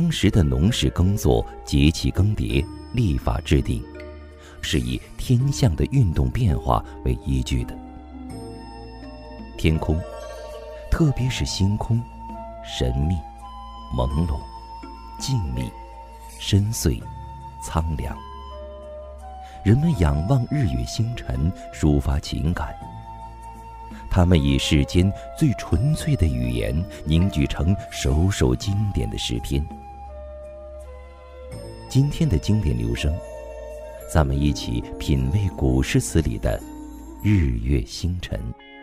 当时的农事耕作、节气更迭、历法制定，是以天象的运动变化为依据的。天空，特别是星空，神秘、朦胧、静谧、深邃、苍凉。人们仰望日月星辰，抒发情感。他们以世间最纯粹的语言凝聚成首首经典的诗篇。今天的经典留声，咱们一起品味古诗词里的日月星辰。